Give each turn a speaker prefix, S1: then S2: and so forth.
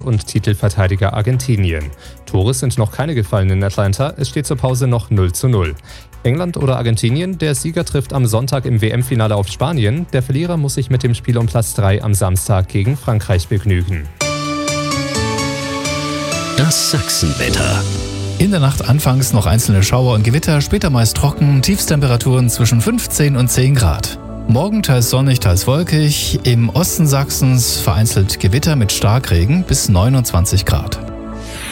S1: und Titelverteidiger Argentinien. Tore sind noch keine gefallen in Atlanta, es steht zur Pause noch 0:0. England oder Argentinien, der Sieger trifft am Sonntag im WM-Finale auf Spanien, der Verlierer muss sich mit dem Spiel um Platz 3 am Samstag gegen Frankreich begnügen.
S2: Das Sachsenwetter.
S3: In der Nacht anfangs noch einzelne Schauer und Gewitter, später meist trocken, Tiefstemperaturen zwischen 15 und 10 Grad. Morgen teils sonnig, teils wolkig, im Osten Sachsens vereinzelt Gewitter mit Starkregen bis 29 Grad.